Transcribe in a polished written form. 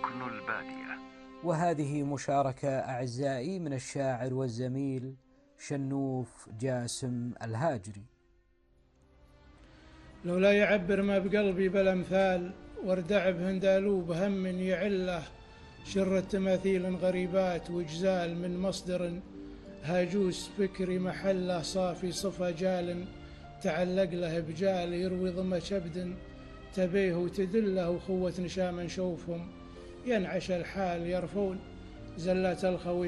ركن البادية. وهذه مشاركة أعزائي من الشاعر والزميل شنوف جاسم الهاجري. لو لا يعبر ما بقلبي بالأمثال، واردع بهندالو بهم يعله، شرة تماثيل غريبات وجزال من مصدر هاجوس فكري محله، صافي صفا جال تعلق له بجال، يروي ضم شبد تبيه وتدله، خوة نشام نشوفهم ينعش الحال، يرفون زلات الخوي